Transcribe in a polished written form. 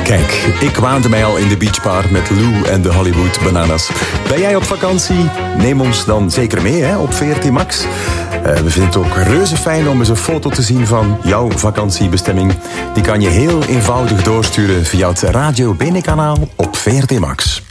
Kijk, ik waande mij al in de beachbar met Lou en de Hollywood Bananas. Ben jij op vakantie? Neem ons dan zeker mee hè, op VRT Max. We vinden het ook reuze fijn om eens een foto te zien van jouw vakantiebestemming. Die kan je heel eenvoudig doorsturen via het Radio Bene kanaal op VRT Max.